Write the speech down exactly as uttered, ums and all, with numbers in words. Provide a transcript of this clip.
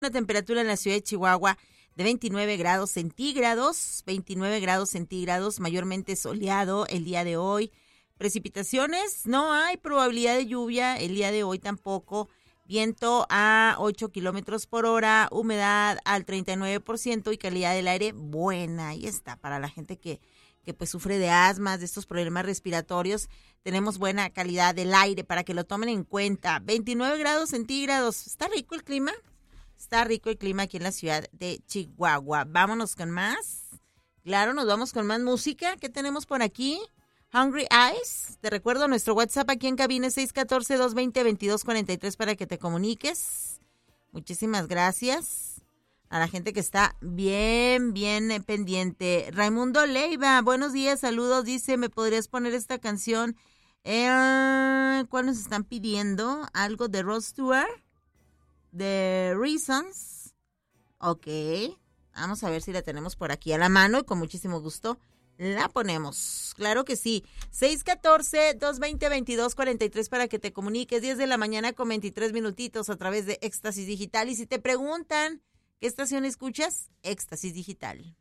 Una temperatura en la ciudad de Chihuahua de veintinueve grados centígrados, veintinueve grados centígrados, mayormente soleado el día de hoy. Precipitaciones, no hay probabilidad de lluvia el día de hoy tampoco. Viento a ocho kilómetros por hora, humedad al treinta y nueve por ciento y calidad del aire buena. Ahí está, para la gente que, que pues sufre de asmas, de estos problemas respiratorios. Tenemos buena calidad del aire para que lo tomen en cuenta. veintinueve grados centígrados, ¿está rico el clima? Está rico el clima aquí en la ciudad de Chihuahua. Vámonos con más. Claro, nos vamos con más música. ¿Qué tenemos por aquí? Hungry Eyes. Te recuerdo nuestro WhatsApp aquí en cabina seis uno cuatro, dos dos cero, dos dos cuatro tres para que te comuniques. Muchísimas gracias a la gente que está bien, bien pendiente. Raimundo Leiva, buenos días, saludos. Dice, ¿me podrías poner esta canción? Eh, ¿Cuál nos están pidiendo? ¿Algo de Rod Stewart? The Reasons. Ok, vamos a ver si la tenemos por aquí a la mano y con muchísimo gusto la ponemos. Claro que sí. seis uno cuatro, dos dos cero, dos dos cuatro tres para que te comuniques. diez de la mañana con veintitrés minutitos a través de Éxtasis Digital. Y si te preguntan, ¿qué estación escuchas? Éxtasis Digital.